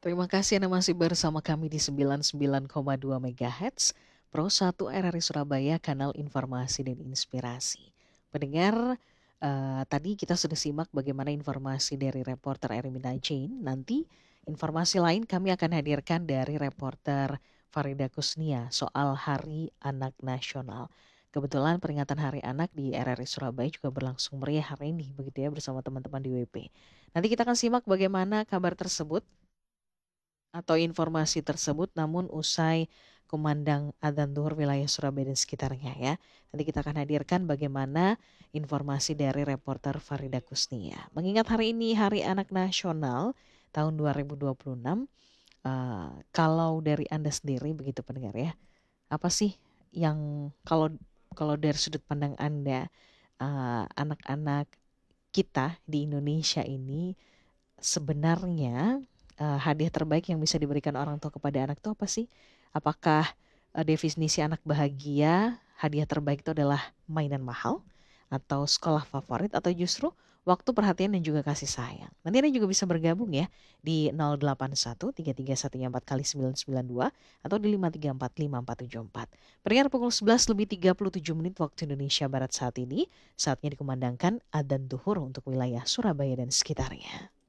Terima kasih Anda masih bersama kami di 99,2 MHz, Pro 1 RRI Surabaya, kanal informasi dan inspirasi. Pendengar, tadi kita sudah simak bagaimana informasi dari reporter Ermina Jane. Nanti informasi lain kami akan hadirkan dari reporter Farida Kusnia soal Hari Anak Nasional. Kebetulan peringatan Hari Anak di RRI Surabaya juga berlangsung meriah hari ini, begitu ya, bersama teman-teman di WP. Nanti kita akan simak bagaimana kabar tersebut atau informasi tersebut, namun usai kumandang adzan zuhur wilayah Surabaya dan sekitarnya ya. Nanti kita akan hadirkan bagaimana informasi dari reporter Farida Kusnia. Mengingat hari ini Hari Anak Nasional tahun 2026, kalau dari Anda sendiri begitu pendengar ya, apa sih yang kalau kalau dari sudut pandang Anda, anak-anak kita di Indonesia ini sebenarnya, hadiah terbaik yang bisa diberikan orang tua kepada anak itu apa sih? Apakah, definisi anak bahagia, hadiah terbaik itu adalah mainan mahal, atau sekolah favorit, atau justru waktu, perhatian, dan juga kasih sayang? Nanti Anda juga bisa bergabung ya di 08133134 kali 992 atau di 5345474. Pendengar, pukul 11 lebih 37 menit waktu Indonesia Barat saat ini, saatnya dikumandangkan adzan zuhur untuk wilayah Surabaya dan sekitarnya.